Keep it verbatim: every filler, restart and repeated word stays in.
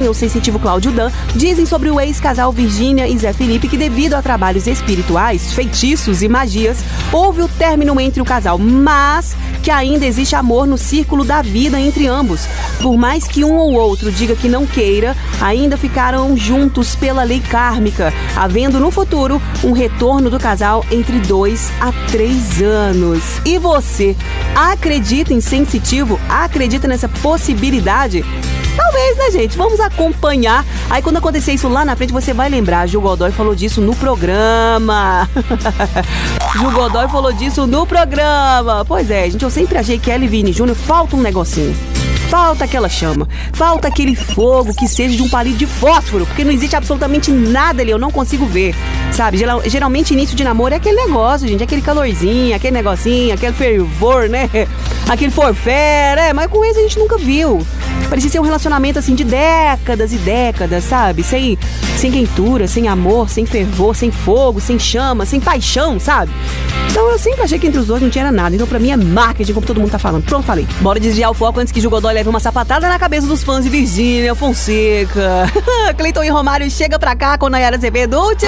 o sensitivo Cláudio Dan, dizem sobre o ex-casal Virgínia e Zé Felipe que, devido a trabalhos espirituais, feitiços e magias, houve o término entre o casal, mas que ainda existe amor no círculo da vida entre ambos. Por mais que um ou outro diga que não queira, ainda ficaram juntos pela lei kármica, havendo no futuro um retorno do casal entre dois a três anos. E você, acredita em sensitivo? Acredita nessa possibilidade? Talvez, né, gente? Vamos acompanhar. Aí, quando acontecer isso lá na frente, você vai lembrar. Gil Godoy falou disso no programa. Gil Godoy falou disso no programa. Pois é, gente, eu sempre achei que ela e Vini Júnior falta um negocinho. Falta aquela chama, falta aquele fogo que seja de um palito de fósforo, porque não existe absolutamente nada ali, eu não consigo ver, sabe? Geral, geralmente início de namoro é aquele negócio, gente, aquele calorzinho, aquele negocinho, aquele fervor, né? Aquele forfé, né? Mas com esse a gente nunca viu. Parecia ser um relacionamento assim de décadas e décadas, sabe? Sem, sem quentura, sem amor, sem fervor, sem fogo, sem chama, sem paixão, sabe? Então eu sempre achei que entre os dois não tinha nada. Então pra mim é marketing, como todo mundo tá falando. Pronto, falei. Bora desviar o foco antes que Gil Godoy leve uma sapatada na cabeça dos fãs de Virgínia Fonseca. Cleiton e Romário chega pra cá com Nayara Azevedo.